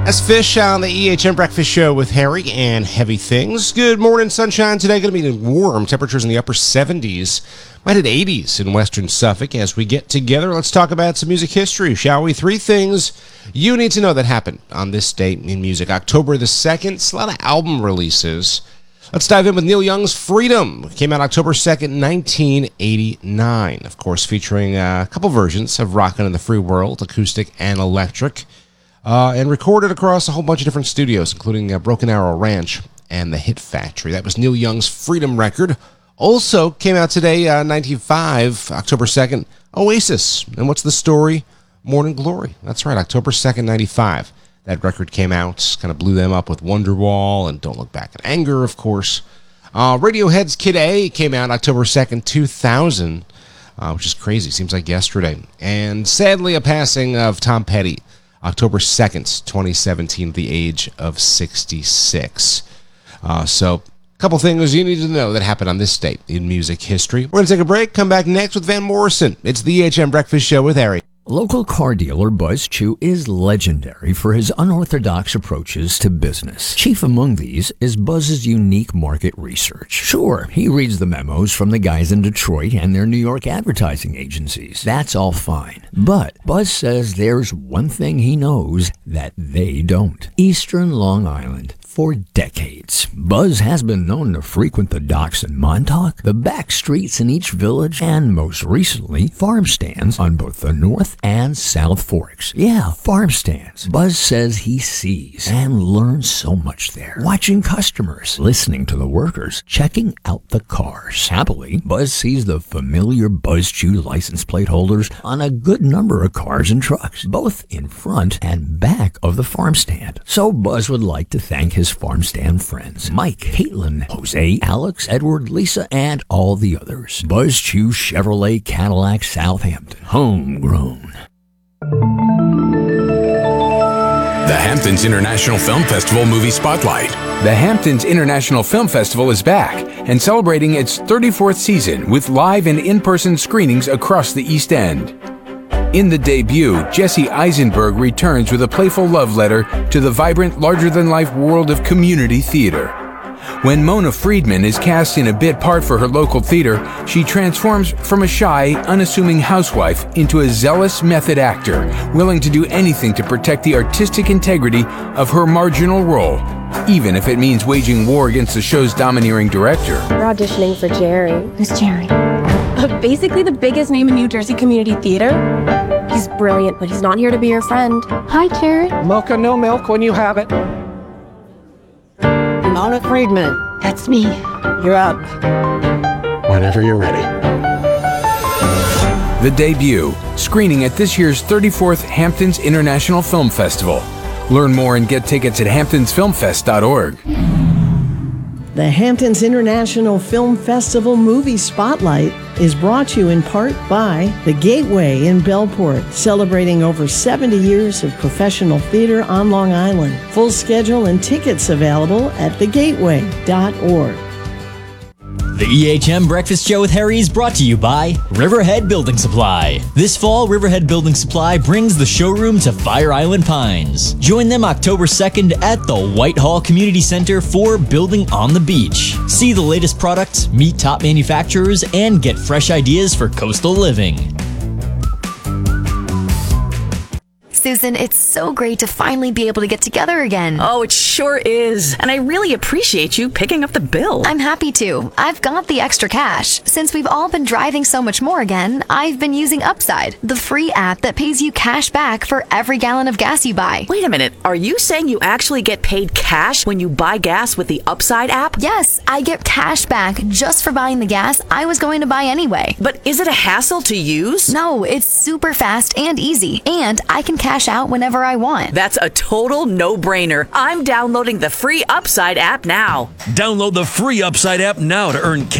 That's Fish on the EHM Breakfast Show with Harry and Heavy Things. Good morning, sunshine. Today going to be warm. Temperatures in the upper 70s. Might hit 80s in western Suffolk. As we get together, let's talk about some music history, shall we? 3 things you need to know that happened on this date in music. October the 2nd, it's a lot of album releases. Let's dive in with Neil Young's Freedom. It came out October 2nd, 1989. Of course, featuring a couple versions of Rockin' in the Free World, acoustic and electric. And recorded across a whole bunch of different studios, including Broken Arrow Ranch and the Hit Factory. That was Neil Young's Freedom record. Also came out today, 1995, October 2nd, Oasis. And what's the story? Morning Glory. That's right, October 2nd, 95. That record came out, kind of blew them up with Wonderwall and Don't Look Back in Anger, of course. Radiohead's Kid A came out October 2nd, 2000, which is crazy. Seems like yesterday. And sadly, a passing of Tom Petty. October 2nd, 2017, at the age of 66. So, a couple things you need to know that happened on this date in music history. We're going to take a break, come back next with Van Morrison. It's the EHM Breakfast Show with Harry. Local car dealer Buzz Chew is legendary for his unorthodox approaches to business. Chief among these is Buzz's unique market research. Sure, he reads the memos from the guys in Detroit and their New York advertising agencies. That's all fine. But Buzz says there's one thing he knows that they don't. Eastern Long Island. For decades, Buzz has been known to frequent the docks in Montauk, the back streets in each village, and most recently, farm stands on both the North and South Forks. Yeah, farm stands. Buzz says he sees and learns so much there. Watching customers, listening to the workers, checking out the cars. Happily, Buzz sees the familiar Buzz Chew license plate holders on a good number of cars and trucks, both in front and back of the farm stand. So Buzz would like to thank his farm stand friends, Mike, Caitlin, Jose, Alex, Edward, Lisa, and all the others. Buzz Chew Chevrolet Cadillac Southampton. Homegrown. The Hamptons International Film Festival Movie Spotlight. The Hamptons International Film Festival is back and celebrating its 34th season with live and in-person screenings across the East End. In the debut, Jesse Eisenberg returns with a playful love letter to the vibrant, larger-than-life world of community theater. When Mona Friedman is cast in a bit part for her local theater, she transforms from a shy, unassuming housewife into a zealous method actor, willing to do anything to protect the artistic integrity of her marginal role, even if it means waging war against the show's domineering director. We're auditioning for Jerry. Who's Jerry? Basically the biggest name in New Jersey community theater. He's brilliant, but he's not here to be your friend. Hi, Jerry. Mocha, no milk when you have it. Mona Friedman. That's me. You're up. Whenever you're ready. The debut, screening at this year's 34th Hamptons International Film Festival. Learn more and get tickets at hamptonsfilmfest.org. The Hamptons International Film Festival Movie Spotlight is brought to you in part by The Gateway in Bellport, celebrating over 70 years of professional theater on Long Island. Full schedule and tickets available at thegateway.org. The EHM Breakfast Show with Harry is brought to you by Riverhead Building Supply. This fall, Riverhead Building Supply brings the showroom to Fire Island Pines. Join them October 2nd at the Whitehall Community Center for Building on the Beach. See the latest products, meet top manufacturers, and get fresh ideas for coastal living. Susan, it's so great to finally be able to get together again. Oh, it sure is. And I really appreciate you picking up the bill. I'm happy to. I've got the extra cash. Since we've all been driving so much more again, I've been using Upside, the free app that pays you cash back for every gallon of gas you buy. Wait a minute. Are you saying you actually get paid cash when you buy gas with the Upside app? Yes, I get cash back just for buying the gas I was going to buy anyway. But is it a hassle to use? No, it's super fast and easy, and I can cash out whenever I want. That's a total no-brainer. I'm downloading the free Upside app now. Download the free Upside app now to earn cash